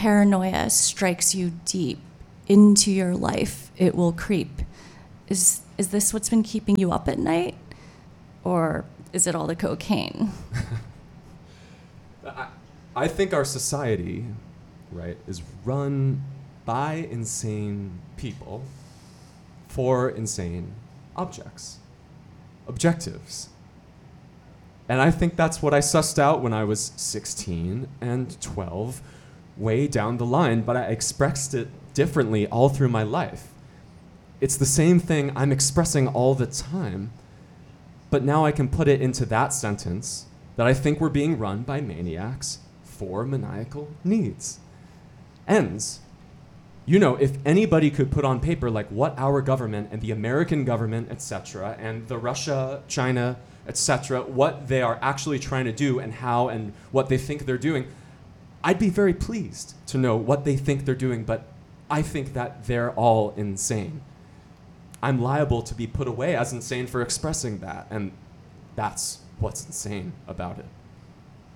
paranoia strikes you deep into your life, it will creep. Is this what's been keeping you up at night? Or is it all the cocaine? I think our society, right, is run by insane people for insane objectives. And I think that's what I sussed out when I was 16 and 12, way down the line, but I expressed it differently all through my life. It's the same thing I'm expressing all the time, but now I can put it into that sentence that I think we're being run by maniacs for maniacal needs. Ends. You know, if anybody could put on paper like what our government and the American government, etc., and the Russia, China, etc., what they are actually trying to do and how and what they think they're doing, I'd be very pleased to know what they think they're doing, but I think that they're all insane. I'm liable to be put away as insane for expressing that, and that's what's insane about it.